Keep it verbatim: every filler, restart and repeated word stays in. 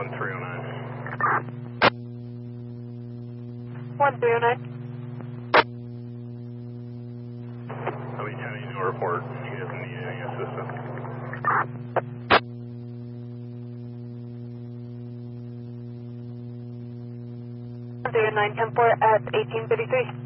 one three oh nine. one three oh nine. Lee County, no report. You guys need any assistance? one three oh nine, ten four at eighteen thirty-three.